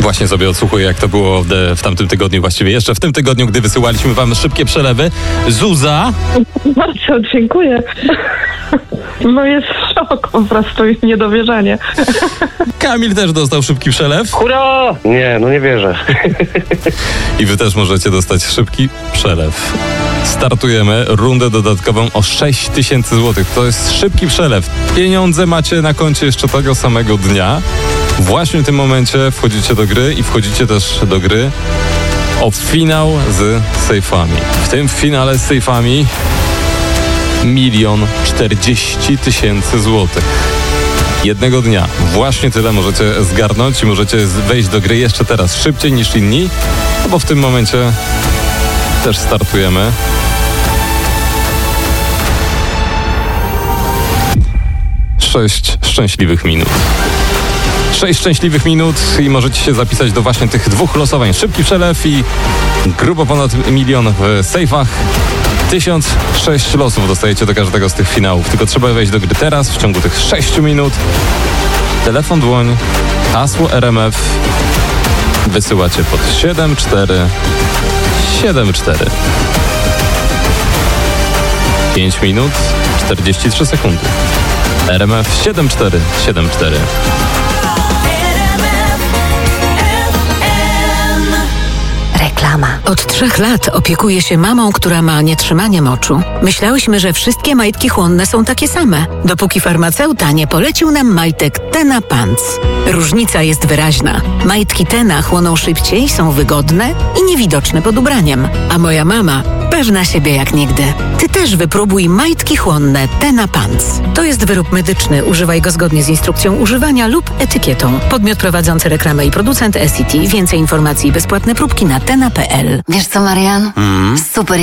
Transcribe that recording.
Właśnie sobie odsłuchuję, jak to było w tamtym tygodniu, właściwie jeszcze w tym tygodniu, gdy wysyłaliśmy wam szybkie przelewy. Zuza? Bardzo dziękuję. No jest szok po prostu i niedowierzanie. Kamil też dostał szybki przelew. Hurra! Nie, no nie wierzę. I wy też możecie dostać szybki przelew. Startujemy rundę dodatkową o 6000 zł. To jest szybki przelew. Pieniądze macie na koncie jeszcze tego samego dnia. Właśnie w tym momencie wchodzicie do gry i wchodzicie też do gry o finał z sejfami. W tym finale z sejfami 1 040 000 złotych. Jednego dnia. Właśnie tyle możecie zgarnąć i możecie wejść do gry jeszcze teraz szybciej niż inni, bo w tym momencie też startujemy. Sześć szczęśliwych minut. 6 szczęśliwych minut i możecie się zapisać do właśnie tych dwóch losowań. Szybki przelew i grubo ponad 1 000 000 w sejfach. 1006 losów dostajecie do każdego z tych finałów. Tylko trzeba wejść do gry teraz, w ciągu tych 6 minut. Telefon dłoń, hasło RMF. Wysyłacie pod 7474. 5 minut, 43 sekundy. RMF 7474. Reklama. Od 3 lat opiekuję się mamą, która ma nietrzymanie moczu. Myślałyśmy, że wszystkie majtki chłonne są takie same, dopóki farmaceuta nie polecił nam majtek Tena Pants. Różnica jest wyraźna. Majtki Tena chłoną szybciej, są wygodne i niewidoczne pod ubraniem. A moja mama pewna siebie jak nigdy. Ty też wypróbuj majtki chłonne Tena Pants. To jest wyrób medyczny. Używaj go zgodnie z instrukcją używania lub etykietą. Podmiot prowadzący reklamę i producent SCT. Więcej informacji i bezpłatne próbki na tena.pl. Wiesz co, Marian? Super